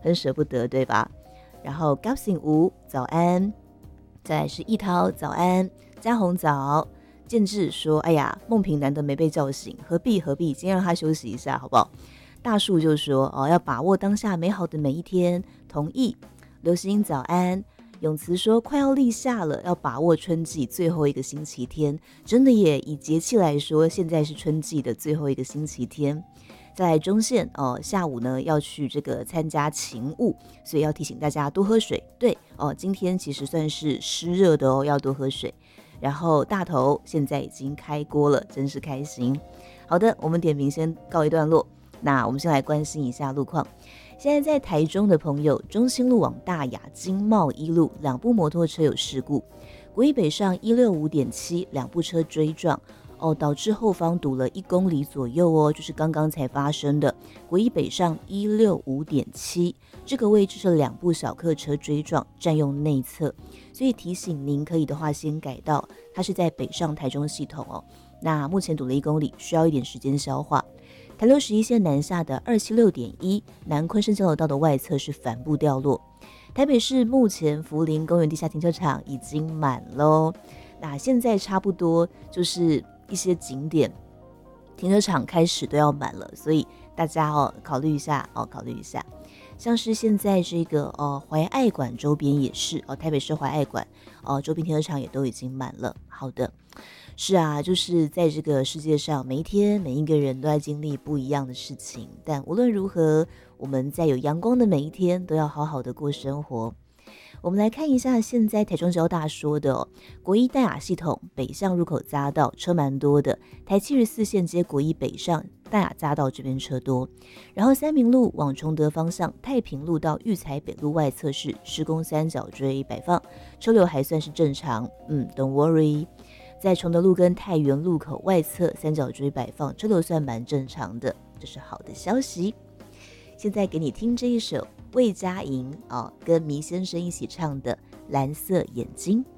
很舍不得，对吧？然后高醒吴早安，再来是易涛早安，嘉宏早，建志说哎呀，梦萍难得没被叫醒，何必，今天让他休息一下好不好？大树就说要把握当下美好的每一天，同意。刘星早安，永慈说快要立夏了，要把握春季最后一个星期天，真的耶，以节气来说，现在是春季的最后一个星期天。再来中线下午呢要去这个参加勤务，所以要提醒大家多喝水。对今天其实算是湿热的要多喝水。然后大头现在已经开锅了，真是开心。好的，我们点评先告一段落。那我们先来关心一下路况。现在在台中的朋友，中兴路往大雅经贸一路两部摩托车有事故，国一北上165.7两部车追撞导致后方堵了1公里左右就是刚刚才发生的。国一北上165.7这个位置是两部小客车追撞，占用内侧，所以提醒您可以的话先改道，它是在北上台中系统那目前堵了1公里，需要一点时间消化。台六11线南下的276.1南昆生交流道的外侧是帆布掉落。台北市目前福林公园地下停车场已经满咯，那现在差不多就是一些景点停车场开始都要满了，所以大家考虑一下像是现在这个怀爱馆周边也是台北市怀爱馆周边停车场也都已经满了。好的，是啊，就是在这个世界上，每一天每一个人都在经历不一样的事情，但无论如何，我们在有阳光的每一天都要好好的过生活。我们来看一下现在台中交大说的国一淡雅系统北向入口匝道车蛮多的，台74线接国一北上淡雅匝道这边车多，然后三民路往崇德方向太平路到育才北路外侧是施工三角锥摆放，车流还算是正常，don't worry。在崇德路跟太原路口外侧三角锥摆放，车流算蛮正常的，这是好的消息。现在给你听这一首魏佳莹跟迷先生一起唱的《蓝色眼睛》。